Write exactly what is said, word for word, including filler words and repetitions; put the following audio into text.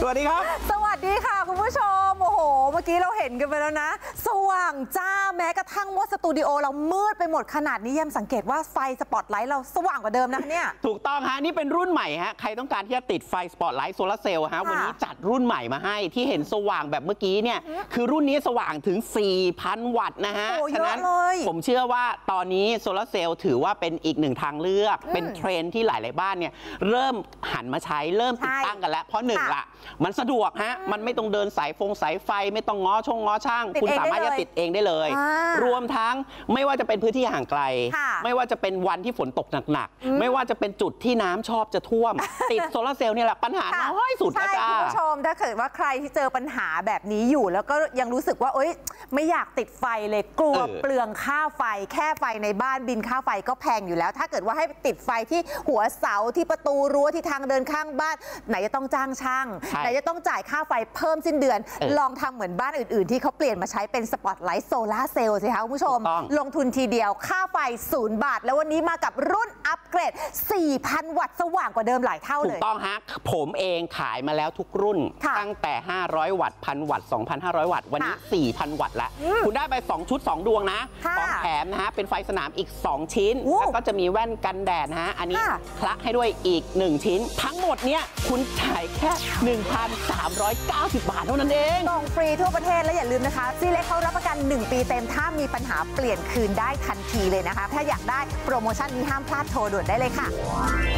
วัสดีครับสวัสดีค่ะคุณผู้ชมโอ้โหเมื่อกี้เราเห็นกันไปแล้วนะสว่างจ้าแม้กระทั่งว่าสตูดิโอเรามืดไปหมดขนาดนี้ยังสังเกตว่าไฟสปอตไลท์เราสว่างกว่าเดิมนะเนี่ยถูกต้องฮะนี่เป็นรุ่นใหม่ฮะใครต้องการที่จะติดไฟสปอตไลท์โซลาร์เซลล์ฮะวันนี้จัดรุ่นใหม่มาให้ที่เห็นสว่างแบบเมื่อกี้เนี่ยคือรุ่นนี้สว่างถึง สี่พัน วัตต์นะฮะฉะนั้นผมเชื่อว่าตอนนี้โซลาร์เซลล์ถือว่าเป็นอีกหนึ่งทางเลือกเป็นเทรนด์ที่หลายๆบ้านเนี่ยเริ่มหันมาใช้เริ่มติดตั้งกันแล้วเพราะหนึ่งละมันสะดวกฮะมันไม่ต้องเดินสายฟงสายไฟไม่ต้องง้อชงง้อช่างคุณสามารถจะติดเองได้เลยรวมทั้งไม่ว่าจะเป็นพื้นที่ห่างไกลไม่ว่าจะเป็นวันที่ฝนตกหนักๆไม่ว่าจะเป็นจุดที่น้ำชอบจะท่วมติดโซลาร์เซลล์เนี่ยแหละปัญหาน้อยสุดนะจ๊ะคุณผู้ชมถ้าเกิดว่าใครที่เจอปัญหาแบบนี้อยู่แล้วก็ยังรู้สึกว่าเอ้ยไม่อยากติดไฟเลยกลัวเปลืองค่าไฟแค่ไฟในบ้านบินค่าไฟก็แพงอยู่แล้วถ้าเกิดว่าให้ติดไฟที่หัวเสาที่ประตูรั้วที่ทางเดินข้างบ้านไหนจะต้องจ้างช่างไหนจะต้องจ่ายค่าไฟเพิ่มสิ้นเดือนลองทำเหมือนบ้านอื่นๆที่เขาเปลี่ยนมาใช้เป็นสปอตไลท์โซลาร์เซลล์สิคะคุณผู้ชมลงทุนทีเดียวค่าไฟศูนย์บาทแล้ววันนี้มากับรุ่นอัปเกรด สี่พัน วัตต์สว่างกว่าเดิมหลายเท่าเลยถูกต้องฮะผมเองขายมาแล้วทุกรุ่นตั้งแต่ห้าร้อยวัตต์ พัน วัตต์ สองพันห้าร้อย วัตต์วันนี้ สี่พัน วัตต์แล้วคุณได้ไปสองชุดสองดวงนะของแถมนะฮะเป็นไฟสนามอีกสองชิ้นแล้วก็จะมีแว่นกันแดดนะฮะอันนี้คละให้ด้วยอีกหนึ่งชิ้นทั้งหมดเนี้ยคุณจ่ายแค่ หนึ่งพันสามร้อยเก้าสิบ บาทเท่านั้นเองส่งฟรีทั่วประเทศและอย่าลืมนะคะซีเล็กเขารับประกันหนึ่งปีเต็มถ้ามีปัญหาเปลี่ยนคืนได้ทันทีเลยนะคะถ้าอยากได้โปรโมชั่นนี้ห้ามพลาดโทรด่วนได้เลยค่ะ